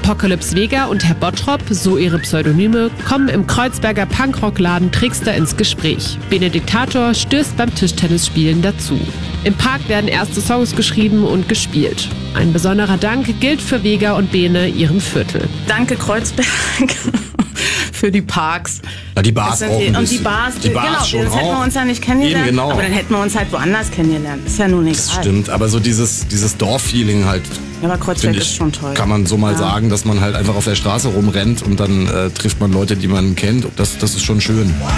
Apocalypse Vega und Herr Bottrop, so ihre Pseudonyme, kommen im Kreuzberger Punkrockladen Trickster ins Gespräch. Benediktator stößt beim Tischtennisspielen dazu. Im Park werden erste Songs geschrieben und gespielt. Ein besonderer Dank gilt für Vega und Bene, ihrem Viertel. Danke Kreuzberg für die Parks. Ja, die Bars auch ein und bisschen. die Bars genau, schon das hätten wir uns ja nicht kennengelernt. Eben, genau. Aber dann hätten wir uns halt woanders kennengelernt. Ist ja nun egal. Das stimmt, aber so dieses Dorf-Feeling halt. Ja, aber Kreuzberg ist schon toll. Kann man so mal sagen, dass man halt einfach auf der Straße rumrennt und dann trifft man Leute, die man kennt. Das ist schon schön.